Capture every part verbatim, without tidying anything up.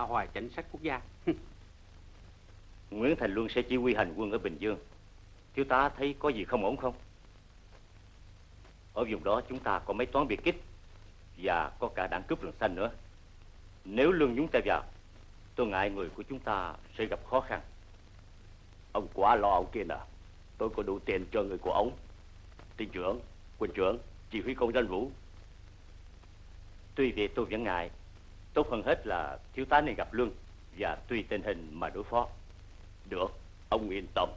hoài chánh sách quốc gia. Nguyễn Thành Luân sẽ chỉ huy hành quân ở Bình Dương. Thiếu tá thấy có gì không ổn không? Ở vùng đó chúng ta có mấy toán biệt kích và có cả đảng cướp rừng xanh nữa. Nếu Luân nhúng tay vào, tôi ngại người của chúng ta sẽ gặp khó khăn. Ông quá lo ông kia nè. Tôi có đủ tiền cho người của ông. Tiên trưởng, quân trưởng, chỉ huy công danh Vũ. Tuy vậy tôi vẫn ngại. Tốt hơn hết là thiếu tá nên gặp Luân và tùy tình hình mà đối phó. Được, ông yên tâm.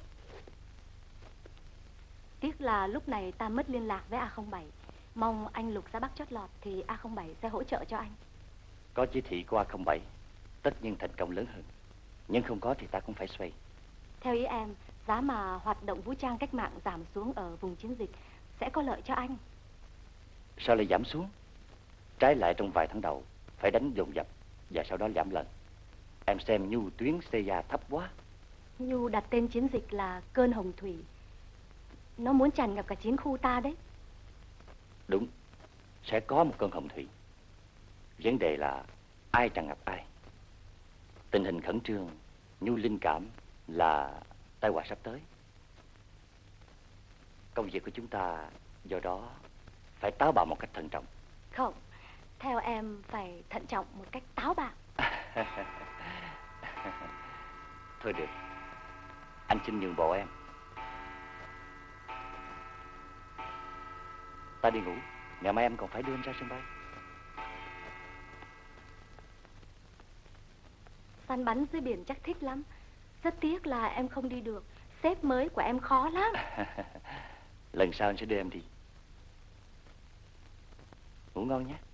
Tiếc là lúc này ta mất liên lạc với A không bảy. Mong anh lục ra Bắc chót lọt thì A không bảy sẽ hỗ trợ cho anh. Có chỉ thị của A không bảy, tất nhiên thành công lớn hơn. Nhưng không có thì ta cũng phải xoay. Theo ý em, giá mà hoạt động vũ trang cách mạng giảm xuống ở vùng chiến dịch sẽ có lợi cho anh. Sao lại giảm xuống? Trái lại trong vài tháng đầu phải đánh dồn dập và sau đó giảm lần. Em xem nhu tuyến xê a thấp quá. Nhu đặt tên chiến dịch là cơn hồng thủy. Nó muốn tràn ngập cả chiến khu ta đấy. Đúng, sẽ có một cơn hồng thủy. Vấn đề là ai tràn ngập ai. Tình hình khẩn trương, nhu linh cảm là tai họa sắp tới. Công việc của chúng ta do đó phải táo bạo một cách thận trọng. Không, theo em phải thận trọng một cách táo bạo. Thôi được, anh xin nhường bộ em. Ta đi ngủ, ngày mai em còn phải đưa anh ra sân bay. Săn bắn dưới biển chắc thích lắm. Rất tiếc là em không đi được. Sếp mới của em khó lắm. Lần sau anh sẽ đưa em đi. Ngủ ngon nhé.